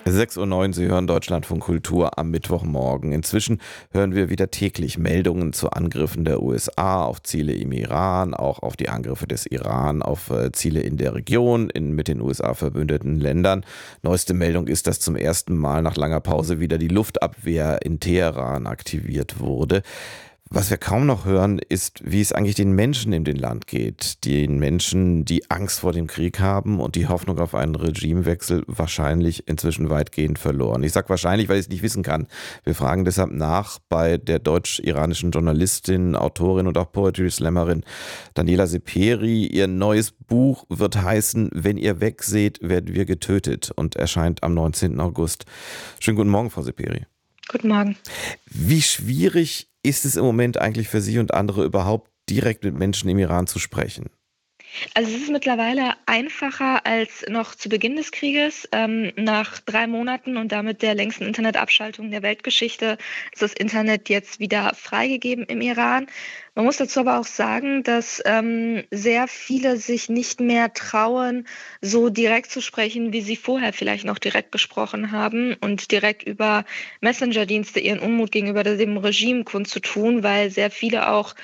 6:09 Uhr, Sie hören Deutschlandfunk Kultur am Mittwochmorgen. Inzwischen hören wir wieder täglich Meldungen zu Angriffen der USA auf Ziele im Iran, auch auf die Angriffe des Iran auf Ziele in der Region, mit den USA verbündeten Ländern. Neueste Meldung ist, dass zum ersten Mal nach langer Pause wieder die Luftabwehr in Teheran aktiviert wurde. Was wir kaum noch hören, ist, wie es eigentlich den Menschen in dem Land geht. Den Menschen, die Angst vor dem Krieg haben und die Hoffnung auf einen Regimewechsel wahrscheinlich inzwischen weitgehend verloren. Ich sage wahrscheinlich, weil ich es nicht wissen kann. Wir fragen deshalb nach bei der deutsch-iranischen Journalistin, Autorin und auch Poetry Slammerin Daniela Seperi. Ihr neues Buch wird heißen „Wenn ihr wegseht, werden wir getötet" und erscheint am 19. August. Schönen guten Morgen, Frau Seperi. Guten Morgen. Wie schwierig ist es im Moment eigentlich für Sie und andere überhaupt direkt mit Menschen im Iran zu sprechen? Also es ist mittlerweile einfacher als noch zu Beginn des Krieges. Nach 3 Monaten und damit der längsten Internetabschaltung der Weltgeschichte ist das Internet jetzt wieder freigegeben im Iran. Man muss dazu aber auch sagen, dass sehr viele sich nicht mehr trauen, so direkt zu sprechen, wie sie vorher vielleicht noch direkt gesprochen haben und direkt über Messenger-Dienste ihren Unmut gegenüber dem Regime kundzutun, weil sehr viele auch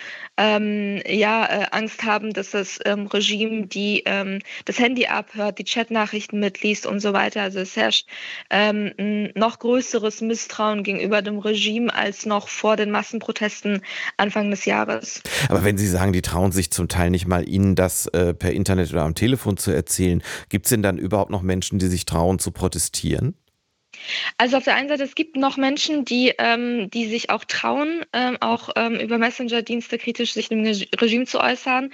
Angst haben, dass das Regime das Handy abhört, die Chatnachrichten mitliest und so weiter. Also es herrscht ein noch größeres Misstrauen gegenüber dem Regime als noch vor den Massenprotesten Anfang des Jahres. Aber wenn Sie sagen, die trauen sich zum Teil nicht mal, Ihnen das per Internet oder am Telefon zu erzählen, gibt es denn dann überhaupt noch Menschen, die sich trauen zu protestieren? Also auf der einen Seite, es gibt noch Menschen, die sich auch trauen, über Messenger-Dienste kritisch sich dem Regime zu äußern.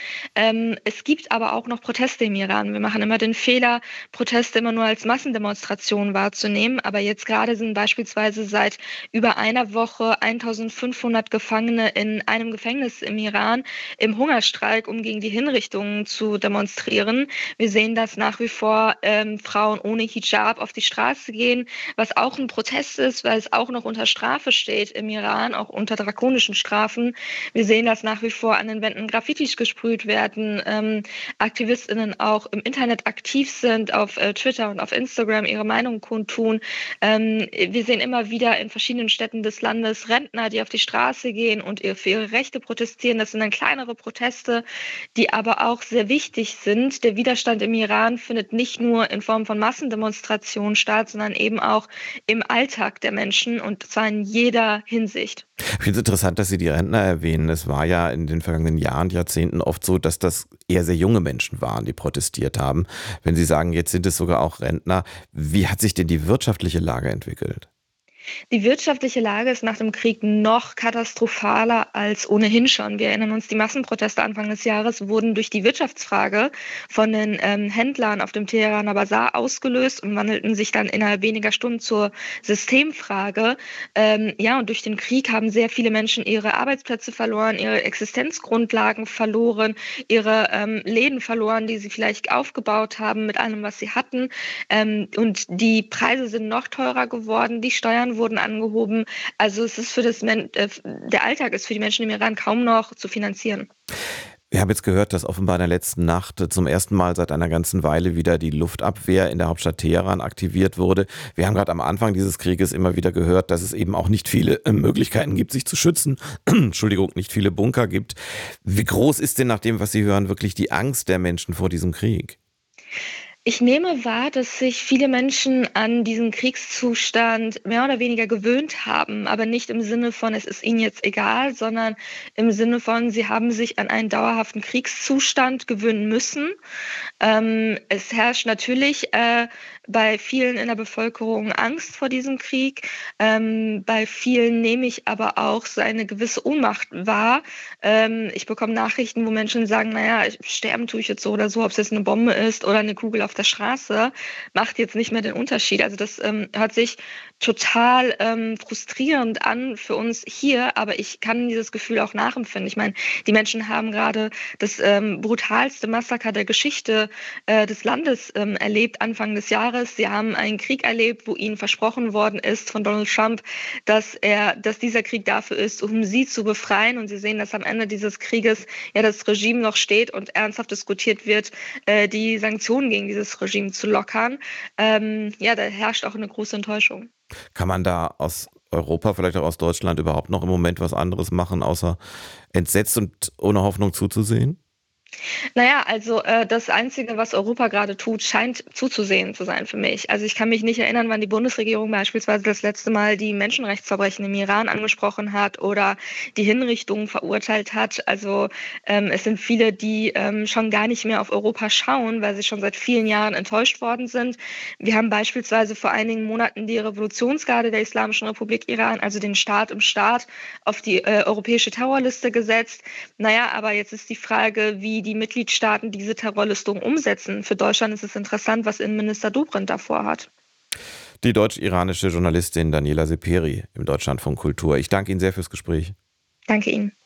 Es gibt aber auch noch Proteste im Iran. Wir machen immer den Fehler, Proteste immer nur als Massendemonstration wahrzunehmen. Aber jetzt gerade sind beispielsweise seit über einer Woche 1500 Gefangene in einem Gefängnis im Iran im Hungerstreik, um gegen die Hinrichtungen zu demonstrieren. Wir sehen, dass nach wie vor Frauen ohne Hijab auf die Straße gehen, was auch ein Protest ist, weil es auch noch unter Strafe steht im Iran, auch unter drakonischen Strafen. Wir sehen, dass nach wie vor an den Wänden Graffitis gesprüht werden, AktivistInnen auch im Internet aktiv sind, auf Twitter und auf Instagram ihre Meinung kundtun. Wir sehen immer wieder in verschiedenen Städten des Landes Rentner, die auf die Straße gehen und für ihre Rechte protestieren. Das sind dann kleinere Proteste, die aber auch sehr wichtig sind. Der Widerstand im Iran findet nicht nur in Form von Massendemonstrationen statt, sondern eben auch im Alltag der Menschen und zwar in jeder Hinsicht. Ich finde es interessant, dass Sie die Rentner erwähnen. Es war ja in den vergangenen Jahren, Jahrzehnten oft so, dass das eher sehr junge Menschen waren, die protestiert haben. Wenn Sie sagen, jetzt sind es sogar auch Rentner, wie hat sich denn die wirtschaftliche Lage entwickelt? Die wirtschaftliche Lage ist nach dem Krieg noch katastrophaler als ohnehin schon. Wir erinnern uns, die Massenproteste Anfang des Jahres wurden durch die Wirtschaftsfrage von den Händlern auf dem Teheraner Basar ausgelöst und wandelten sich dann innerhalb weniger Stunden zur Systemfrage. Und durch den Krieg haben sehr viele Menschen ihre Arbeitsplätze verloren, ihre Existenzgrundlagen verloren, ihre Läden verloren, die sie vielleicht aufgebaut haben mit allem, was sie hatten. Und die Preise sind noch teurer geworden, die Steuern wurden angehoben. Also es ist der Alltag ist für die Menschen im Iran kaum noch zu finanzieren. Wir haben jetzt gehört, dass offenbar in der letzten Nacht zum ersten Mal seit einer ganzen Weile wieder die Luftabwehr in der Hauptstadt Teheran aktiviert wurde. Wir haben gerade am Anfang dieses Krieges immer wieder gehört, dass es eben auch nicht viele Möglichkeiten gibt, sich zu schützen. Entschuldigung, nicht viele Bunker gibt. Wie groß ist denn nach dem, was Sie hören, wirklich die Angst der Menschen vor diesem Krieg? Ich nehme wahr, dass sich viele Menschen an diesen Kriegszustand mehr oder weniger gewöhnt haben, aber nicht im Sinne von, es ist ihnen jetzt egal, sondern im Sinne von, sie haben sich an einen dauerhaften Kriegszustand gewöhnen müssen. Es herrscht natürlich bei vielen in der Bevölkerung Angst vor diesem Krieg. Bei vielen nehme ich aber auch so eine gewisse Ohnmacht wahr. Ich bekomme Nachrichten, wo Menschen sagen, naja, sterben tue ich jetzt so oder so, ob es jetzt eine Bombe ist oder eine Kugel auf der Straße, macht jetzt nicht mehr den Unterschied. Also das hört sich total frustrierend an für uns hier, aber ich kann dieses Gefühl auch nachempfinden. Ich meine, die Menschen haben gerade das brutalste Massaker der Geschichte des Landes erlebt, Anfang des Jahres. Sie haben einen Krieg erlebt, wo ihnen versprochen worden ist von Donald Trump, dass dieser Krieg dafür ist, um sie zu befreien. Und sie sehen, dass am Ende dieses Krieges ja das Regime noch steht und ernsthaft diskutiert wird, die Sanktionen gegen dieses das Regime zu lockern. Da herrscht auch eine große Enttäuschung. Kann man da aus Europa, vielleicht auch aus Deutschland überhaupt noch im Moment was anderes machen, außer entsetzt und ohne Hoffnung zuzusehen? Naja, also das Einzige, was Europa gerade tut, scheint zuzusehen zu sein für mich. Also ich kann mich nicht erinnern, wann die Bundesregierung beispielsweise das letzte Mal die Menschenrechtsverbrechen im Iran angesprochen hat oder die Hinrichtungen verurteilt hat. Also es sind viele, die schon gar nicht mehr auf Europa schauen, weil sie schon seit vielen Jahren enttäuscht worden sind. Wir haben beispielsweise vor einigen Monaten die Revolutionsgarde der Islamischen Republik Iran, also den Staat im Staat, auf die europäische Terrorliste gesetzt. Naja, aber jetzt ist die Frage, wie die Mitgliedstaaten diese Terrorlistung umsetzen. Für Deutschland ist es interessant, was Innenminister Dobrindt davor hat. Die deutsch-iranische Journalistin Daniela Seperi im Deutschlandfunk Kultur. Ich danke Ihnen sehr fürs Gespräch. Danke Ihnen.